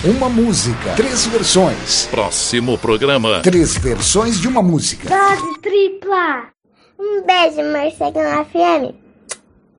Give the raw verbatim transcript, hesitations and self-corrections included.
Uma música, três versões. Próximo programa. Três versões de uma música. Dose tripla. Um beijo, Morcegão F M.